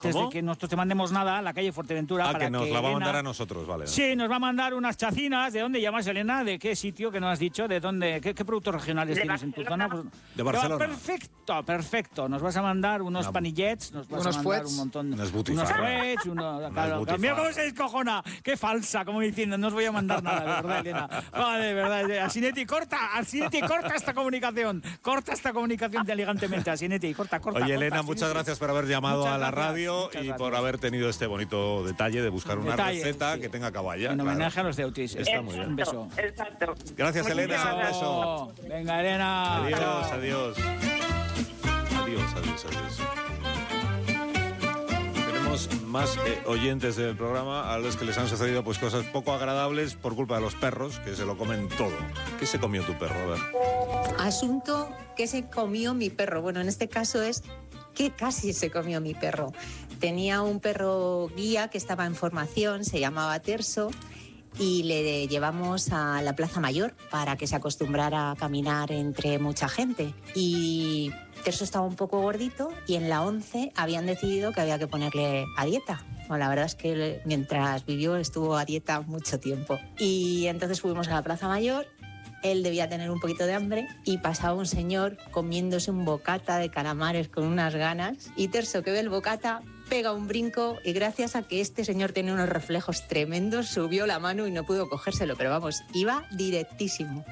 desde que nosotros te mandemos nada a la calle Fuerteventura. Ah, para que nos la va a Elena, mandar a nosotros, vale. Sí, nos va a mandar unas chacinas. ¿De dónde llamas, Elena? ¿De qué sitio que nos has dicho? ¿De dónde? ¿Qué productos regionales tienes en tu zona? Pues, de Barcelona. Perfecto, perfecto. Nos vas a mandar unos panillets, nos vas a mandar fuets, un montón. Unos fuets, mira cómo se descojona. Qué falsa, como diciendo, no os voy a mandar nada, de verdad, Elena. Vale, de verdad. Asinetti, corta esta comunicación. Corta esta comunicación elegantemente, Asinetti, corta. Oye, Elena, Asinetti. muchas gracias por haber llamado a la radio muchas por haber tenido este bonito detalle de buscar una receta que tenga caballa. En homenaje a los de Autis. Está muy bien. Un beso. Exacto. Gracias, Elena. Un beso. Venga, Elena. Adiós. Tenemos más oyentes del programa a los que les han sucedido pues cosas poco agradables por culpa de los perros, que se lo comen todo. ¿Qué se comió tu perro? A ver. Asunto que se comió mi perro. Bueno, en este caso es que casi se comió mi perro. Tenía un perro guía que estaba en formación, se llamaba Terso, y le llevamos a la Plaza Mayor para que se acostumbrara a caminar entre mucha gente. Y Terso estaba un poco gordito y en la 11 habían decidido que había que ponerle a dieta. Bueno, la verdad es que mientras vivió estuvo a dieta mucho tiempo. Y entonces fuimos a la Plaza Mayor. Él debía tener un poquito de hambre y pasaba un señor comiéndose un bocata de calamares con unas ganas. Y Terso, que ve el bocata, pega un brinco y gracias a que este señor tenía unos reflejos tremendos, subió la mano y no pudo cogérselo. Pero vamos, iba directísimo.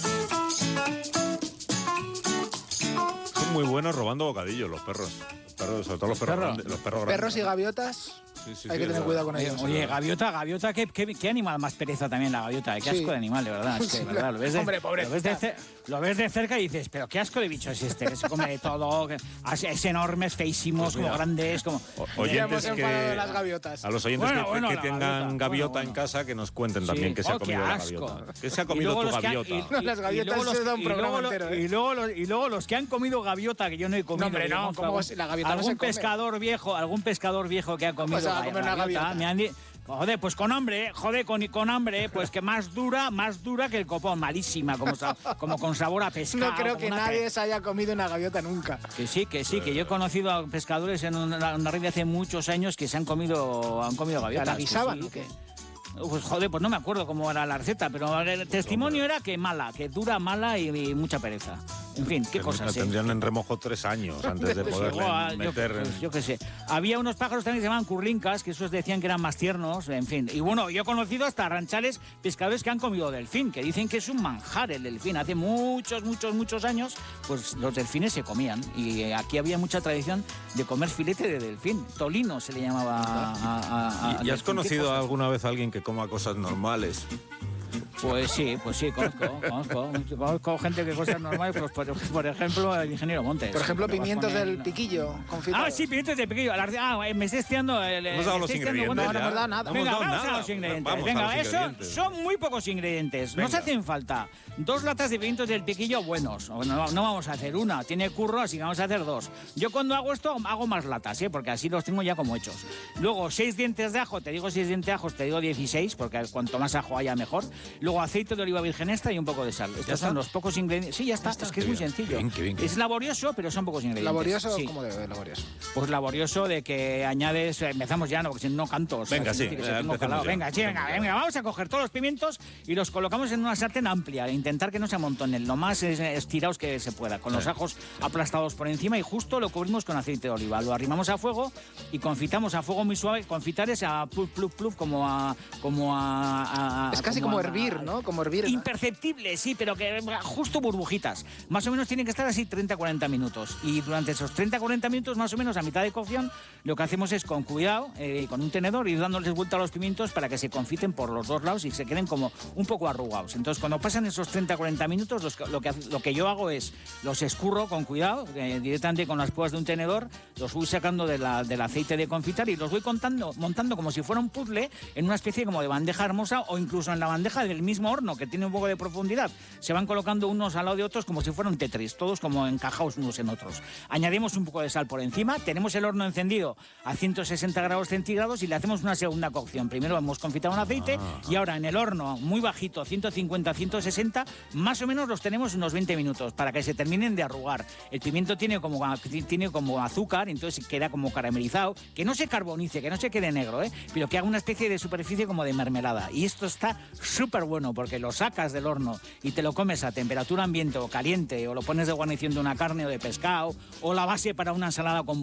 Son muy buenos robando bocadillos los perros. Sobre todo los perros grandes. Los perros grandes. Perros y gaviotas. Hay que tener cuidado con ellos. Oye, gaviota, qué animal más pereza también la gaviota. Qué asco de animal, de verdad. Es que, ¿verdad? Hombre, pobre. Lo ves de cerca y dices, pero qué asco de bicho es este, que se come de todo, es enorme, es feísimos, como grandes, como... Oyentes de las gaviotas. A los oyentes que tengan gaviota en casa, que nos cuenten también qué se ha comido la gaviota. ¿Qué se ha comido tu gaviota? Las gaviotas se da un programa entero, y luego los que han comido gaviota, que yo no he comido. No, hombre, no, como la gaviota no se come. Algún pescador viejo que ha comido gaviota, me han dicho... Joder, pues con hambre, con hambre, pues que más dura que el copón, malísima, como con sabor a pescado. No creo que nadie se haya comido una gaviota nunca. Que sí, que yo he conocido a pescadores en una red de hace muchos años que se han comido gaviotas. ¿La avisaban o qué? Pues joder, pues no me acuerdo cómo era la receta, pero el testimonio era que dura, mala y mucha pereza. En fin, qué cosas. Tendrían en remojo 3 años antes de poderle meter... Yo qué sé. Había unos pájaros también que se llamaban currincas, que esos decían que eran más tiernos, en fin. Y bueno, yo he conocido hasta ranchales pescadores que han comido delfín, que dicen que es un manjar el delfín. Hace muchos años, pues los delfines se comían. Y aquí había mucha tradición de comer filete de delfín. Tolino se le llamaba ¿Y has conocido alguna vez a alguien que coma cosas normales? Pues sí, conozco gente que cosas normales, pues por ejemplo el ingeniero Montes. Por ejemplo, pimientos del piquillo confitados. Ah, sí, pimientos del piquillo. Me estoy estudiando hemos dado los ingredientes. No hemos dado nada. Venga, vamos a los ingredientes. Venga, eso son muy pocos ingredientes. Nos hacen falta 2 latas de pimientos del piquillo buenos. No vamos a hacer una, tiene curro, así que vamos a hacer 2. Yo cuando hago esto hago más latas, porque así los tengo ya como hechos. Luego 6 dientes de ajo, te digo 6 dientes de ajo, te digo 16, porque cuanto más ajo haya mejor. Luego aceite de oliva virgen extra y un poco de sal. Estos son los pocos ingredientes. Sí, ya está. Es que es muy sencillo. Qué bien. Es laborioso, pero son pocos ingredientes. ¿Laborioso? Sí. ¿Cómo de laborioso? Pues laborioso de que añades... Empezamos ya, porque si no canto. Venga, sí. Venga, vamos a coger todos los pimientos y los colocamos en una sartén amplia. E intentar que no se amontonen lo más estirados que se pueda. Con los ajos aplastados por encima y justo lo cubrimos con aceite de oliva. Lo arrimamos a fuego y confitamos a fuego muy suave. Confitar es a pluf, como a es casi como hervir, ¿no? Como hervir. Imperceptible, sí, pero que justo burbujitas. Más o menos tienen que estar así 30-40 minutos. Y durante esos 30-40 minutos, más o menos a mitad de cocción, lo que hacemos es con cuidado, con un tenedor, ir dándoles vuelta a los pimientos para que se confiten por los dos lados y se queden como un poco arrugados. Entonces, cuando pasan esos 30-40 minutos, lo que yo hago es los escurro con cuidado, directamente con las púas de un tenedor, los voy sacando del aceite de confitar y los voy montando como si fuera un puzzle en una especie como de bandeja hermosa o incluso en la bandeja del mismo horno, que tiene un poco de profundidad. Se van colocando unos al lado de otros como si fueran Tetris, todos como encajados unos en otros. Añadimos un poco de sal por encima, tenemos el horno encendido a 160 grados centígrados y le hacemos una segunda cocción. Primero hemos confitado en aceite y ahora en el horno muy bajito, 150, 160, más o menos los tenemos unos 20 minutos para que se terminen de arrugar. El pimiento tiene como azúcar, entonces queda como caramelizado, que no se carbonice, que no se quede negro, pero que haga una especie de superficie como de mermelada. Y esto está súper bueno porque lo sacas del horno y te lo comes a temperatura ambiente o caliente, o lo pones de guarnición de una carne o de pescado, o la base para una ensalada con